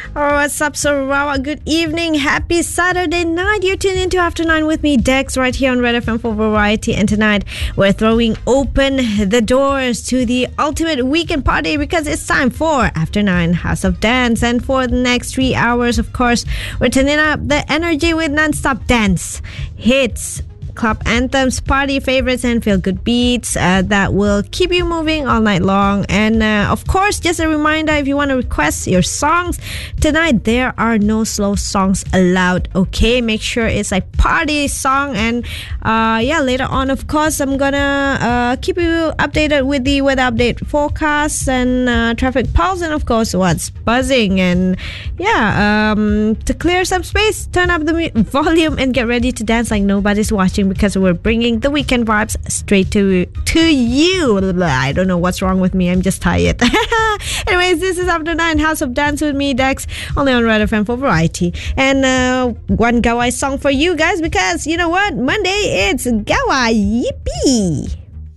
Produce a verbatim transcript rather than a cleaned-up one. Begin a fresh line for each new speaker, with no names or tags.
Oh, what's up, Sarawak? Good evening. Happy Saturday night. You're tuned into After Nine with me, Dex, right here on Red F M for Variety. And tonight, we're throwing open the doors to the ultimate weekend party because it's time for After Nine House of Dance. And for the next three hours, of course, we're turning up the energy with non-stop dance hits, club anthems, party favorites, and feel-good beats uh, that will keep you moving all night long. And uh, of course, just a reminder, if you want to request your songs tonight, there are no slow songs allowed. Okay, make sure it's a party song. And uh, yeah, later on, of course, I'm gonna uh, keep you updated with the weather update forecasts and uh, traffic pulse, and of course, what's buzzing. And yeah, um, to clear some space, turn up the mu- volume and get ready to dance like nobody's watching, because we're bringing the weekend vibes straight to to you. I don't know what's wrong with me. I'm just tired. Anyways, this is After Nine House of Dance with me, Dex, only on Red F M for Variety. And uh, one Gawai song for you guys, because you know what? Monday, it's Gawai. Yippee!